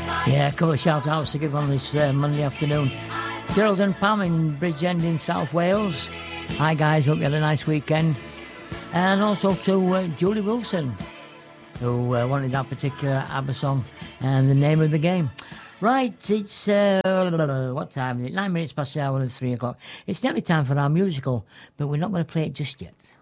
Yeah, a couple of shout outs to give on this Monday afternoon. Gerald and Pam in Bridgend in South Wales. Hi guys, hope you had a nice weekend. And also to Julie Wilson, who wanted that particular ABBA song and the name of the game. Right, it's, what time is it? 9 minutes past the hour of 3 o'clock. It's nearly time for our musical, but we're not going to play it just yet.